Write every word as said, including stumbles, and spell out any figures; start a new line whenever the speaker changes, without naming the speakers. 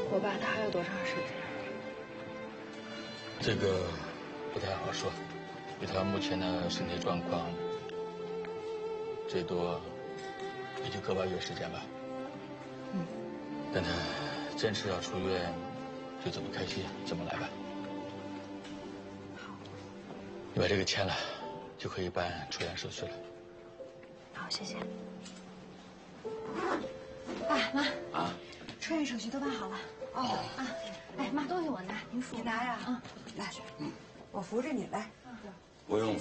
我爸他还有多长时间？
这个不太好说，以他目前的身体状况，最多也就个把月时间吧。
嗯，
但他坚持要出院，就怎么开心怎么来吧。好，你把这个签了，就可以办出院手续了。
好，谢谢。爸妈
啊，
出院手续都办好了。哦啊，哎妈，东西我拿，您扶。
你拿呀？
嗯，
来，我扶着你来。
不用。